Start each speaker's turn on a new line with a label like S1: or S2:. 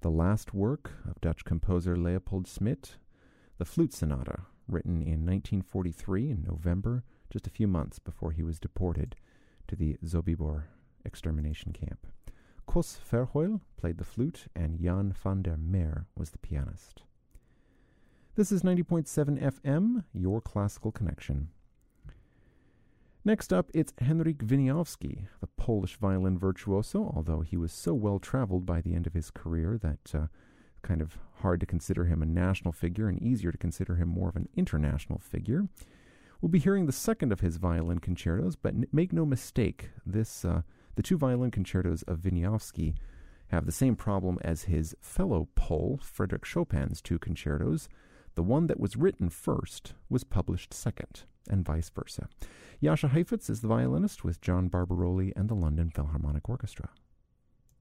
S1: the last work of Dutch composer Leopold Smit, the Flute Sonata, written in 1943 in November, just a few months before he was deported to the Sobibor extermination camp. Kos Verheul played the flute, and Jan van der Meer was the pianist. This is 90.7 FM, your classical connection. Next up, it's Henryk Wieniawski, the Polish violin virtuoso, although he was so well-traveled by the end of his career that kind of hard to consider him a national figure and easier to consider him more of an international figure. We'll be hearing the second of his violin concertos, but make no mistake, the two violin concertos of Wieniawski have the same problem as his fellow Pole, Frédéric Chopin's two concertos. The one that was written first was published second, and vice versa. Jascha Heifetz is the violinist with John Barbaroli and the London Philharmonic Orchestra.